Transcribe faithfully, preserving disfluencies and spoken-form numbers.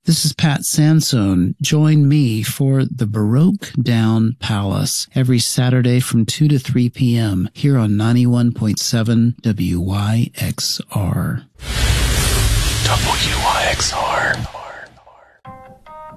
This is Pat Sansone. Join me for the Baroque Down Palace every Saturday from two to three p.m. here on ninety-one point seven W Y X R. W Y X R.